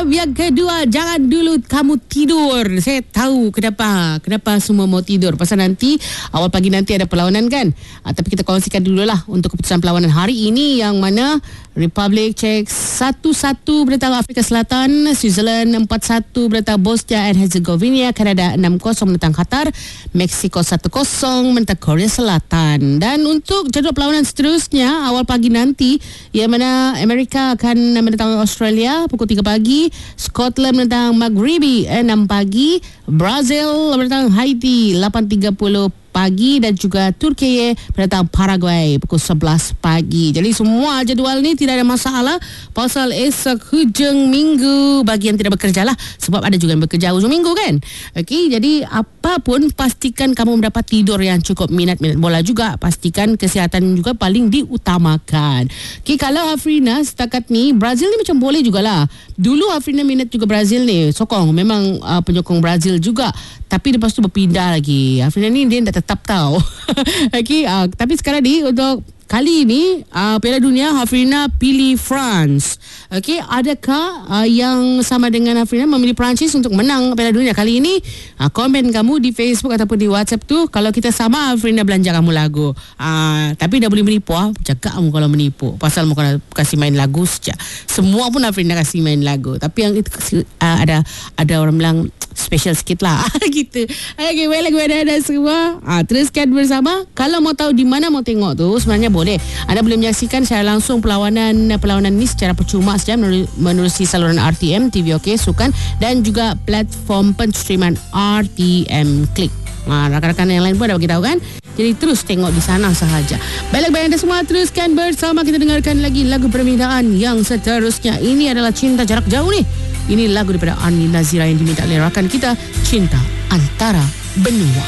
Yang kedua, jangan dulu kamu tidur. Saya tahu kenapa semua mau tidur. Pasal nanti awal pagi nanti ada perlawanan kan. Tapi kita kongsikan dululah untuk keputusan perlawanan hari ini, yang mana Republik Czech 1-1 menentang Afrika Selatan, Switzerland 4-1 menentang Bosnia and Herzegovina, Kanada 6-0 menentang Qatar, Mexico 1-0 menentang Korea Selatan. Dan untuk jadual perlawanan seterusnya awal pagi nanti, yang mana Amerika akan menentang Australia pukul 3 pagi, Scotland menentang Maghribi 6 pagi, Brazil menentang Haiti 8.30 pagi, dan juga Turki menentang Paraguay pukul 11 pagi. Jadi semua jadual ni tidak ada masalah pasal esok hujung minggu bagi yang tidak bekerja lah, sebab ada juga yang bekerja hujung minggu kan. Okey, jadi apapun pastikan kamu mendapat tidur yang cukup. Minat bola juga pastikan kesihatan juga paling diutamakan. Okey, kalau Afrina setakat ni Brazil ni macam boleh jugalah. Dulu Afrina minat juga Brazil ni, sokong, memang penyokong Brazil juga. Tapi lepas tu berpindah lagi. Afrina ni dia tak tetap tahu. Okey, tapi sekarang ni untuk kali ini Piala Dunia, Afrina pilih France. Okey, adakah yang sama dengan Afrina memilih Perancis untuk menang Piala Dunia kali ini? Komen kamu di Facebook ataupun di WhatsApp tu. Kalau kita sama, Afrina belanja kamu lagu. Tapi dah boleh menipu. Jaga kamu kalau menipu. Pasal mu kena kasih main lagu saja. Semua pun Afrina kasih main lagu. Tapi yang itu ada orang bilang special sikit lah. Gitu. Okay, baik lagu ada semua. Teruskan bersama. Kalau mau tahu di mana mau tengok tu, sebenarnya boleh. Anda boleh menyaksikan secara langsung perlawanan ni secara percuma saja menerusi saluran RTM, TV OK, Sukan, dan juga platform penstreaman RTM Klik. Rakan-rakan yang lain pun dah beritahu kan. Jadi terus tengok di sana sahaja. Baiklah, baik anda semua, teruskan bersama. Kita dengarkan lagi lagu permintaan yang seterusnya. Ini adalah Cinta Jarak Jauh ni. Ini lagu daripada Ani Nazira yang diminta oleh rakan kita, Cinta Antara Benua.